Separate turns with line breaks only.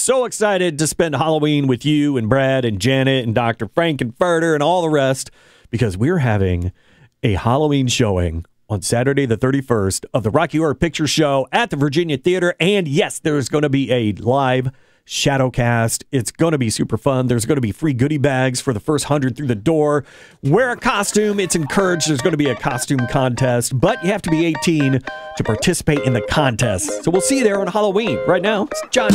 so excited to spend Halloween with you and Brad and Janet and Dr. Frankenfurter and all the rest because we're having a Halloween showing on Saturday the 31st of the Rocky Horror Picture Show at the Virginia Theater. And yes, there's going to be a live Shadowcast. It's going to be super fun. There's going to be free goodie bags for the first 100 through the door. Wear a costume. It's encouraged. There's going to be a costume contest, but you have to be 18 to participate in the contest. So we'll see you there on Halloween. Right now, it's John.